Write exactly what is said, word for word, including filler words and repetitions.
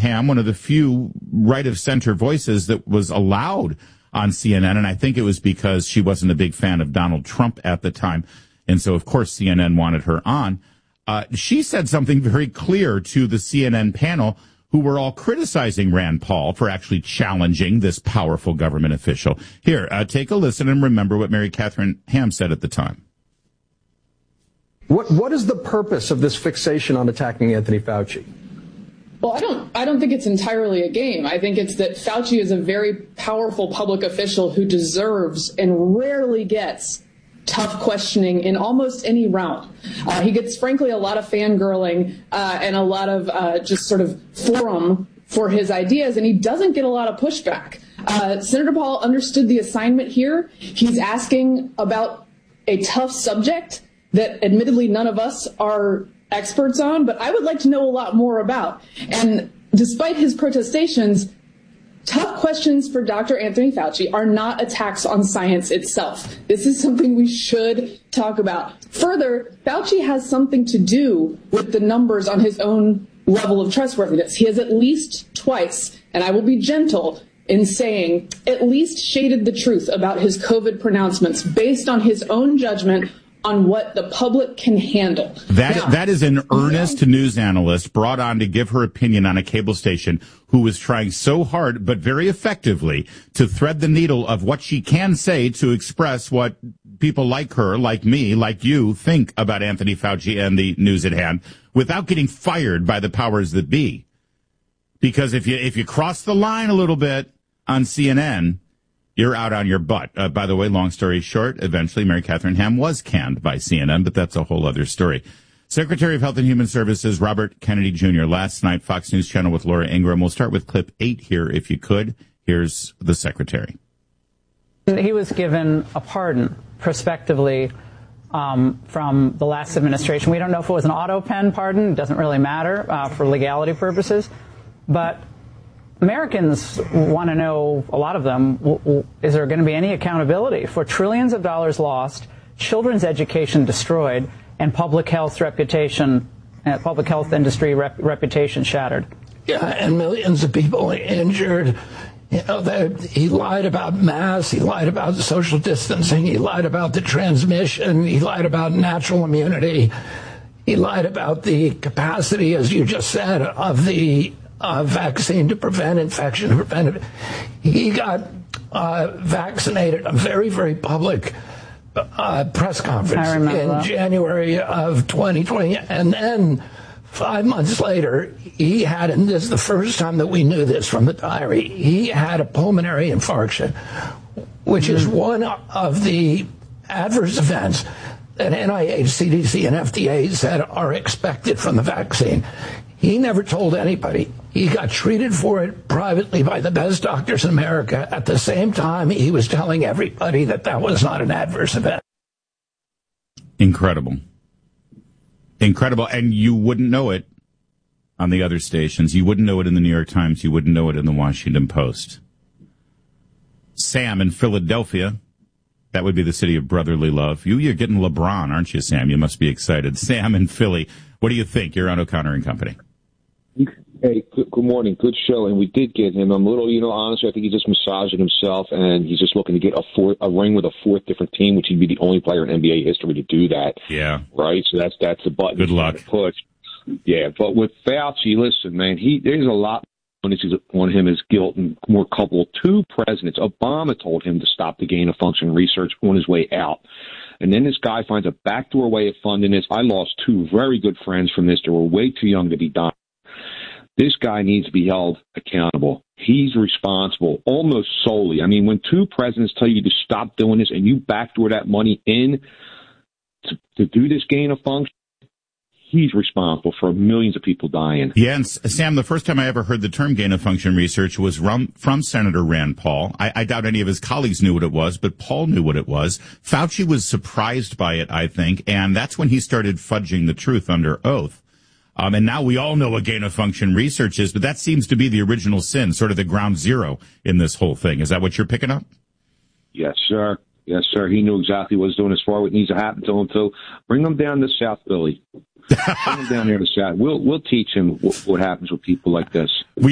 Ham, one of the few right-of-center voices that was allowed on C N N, and I think it was because she wasn't a big fan of Donald Trump at the time, and so, of course, C N N wanted her on. Uh, she said something very clear to the C N N panel, who were all criticizing Rand Paul for actually challenging this powerful government official. Here, uh, take a listen and remember what Mary Catherine Ham said at the time. What What is the purpose of this fixation on attacking Anthony Fauci? Well, I don't I don't think it's entirely a game. I think it's that Fauci is a very powerful public official who deserves and rarely gets tough questioning in almost any realm. Uh, he gets, frankly, a lot of fangirling uh, and a lot of uh, just sort of forum for his ideas, and he doesn't get a lot of pushback. Uh, Senator Paul understood the assignment here. He's asking about a tough subject that admittedly none of us are experts on, but I would like to know a lot more about. And despite his protestations, tough questions for Doctor Anthony Fauci are not attacks on science itself. This is something we should talk about. Further, Fauci has something to do with the numbers on his own level of trustworthiness. He has at least twice, and I will be gentle in saying, at least shaded the truth about his COVID pronouncements based on his own judgment on what the public can handle. That now, that is an earnest yeah. news analyst brought on to give her opinion on a cable station who was trying so hard but very effectively to thread the needle of what she can say to express what people like her, like me, like you think about Anthony Fauci and the news at hand without getting fired by the powers that be. Because if you if you cross the line a little bit on C N N, you're out on your butt. Uh, by the way, long story short, eventually Mary Catherine Ham was canned by C N N, but that's a whole other story. Secretary of Health and Human Services Robert Kennedy Junior last night, Fox News Channel with Laura Ingraham. We'll start with clip eight here, if you could. Here's the secretary. He was given a pardon prospectively um, from the last administration. We don't know if it was an auto pen pardon. It doesn't really matter uh, for legality purposes. But Americans want to know, a lot of them, w- w- is there going to be any accountability for trillions of dollars lost, children's education destroyed, and public health reputation, uh, public health industry rep- reputation shattered? Yeah, and millions of people injured. You know, that he lied about masks, he lied about social distancing, he lied about the transmission, he lied about natural immunity, he lied about the capacity, as you just said, of the Uh, vaccine to prevent infection, to prevent it. He got uh, vaccinated, a very, very public uh, press conference in that. January of twenty twenty. And then five months later, he had, and this is the first time that we knew this from the diary, he had a pulmonary infarction, which mm-hmm. is one of the adverse events that N I H, C D C, and F D A said are expected from the vaccine. He never told anybody. He got treated for it privately by the best doctors in America. At the same time, he was telling everybody that that was not an adverse event. Incredible. Incredible. And you wouldn't know it on the other stations. You wouldn't know it in the New York Times. You wouldn't know it in the Washington Post. Sam in Philadelphia. That would be the city of brotherly love. You, you're getting LeBron, aren't you, Sam? You must be excited. Sam in Philly. What do you think? You're on O'Connor and Company. Hey, good, good morning. Good show. And we did get him. I'm a little, you know, honestly, I think he's just massaging himself, and he's just looking to get a fourth, a ring with a fourth different team, which he'd be the only player in N B A history to do that. Yeah. Right? So that's that's the button. Good luck. To push. Yeah. But with Fauci, listen, man, he there's a lot on him as guilt and more culpable. Two presidents, Obama told him to stop the gain of function research on his way out. And then this guy finds a backdoor way of funding this. I lost two very good friends from this. They were way too young to be done. This guy needs to be held accountable. He's responsible almost solely. I mean, when two presidents tell you to stop doing this and you backdoor that money in to, to do this gain of function, he's responsible for millions of people dying. Yeah, and Sam, the first time I ever heard the term gain of function research was from, from Senator Rand Paul. I, I doubt any of his colleagues knew what it was, but Paul knew what it was. Fauci was surprised by it, I think, and that's when he started fudging the truth under oath. Um, and now we all know what gain of function research is, but that seems to be the original sin, sort of the ground zero in this whole thing. Is that what you're picking up? Yes, sir. Yes, sir. He knew exactly what he was doing as far as what needs to happen to him, too. Bring him down to South Philly. Bring him down here to South. We'll, we'll teach him what, what happens with people like this. We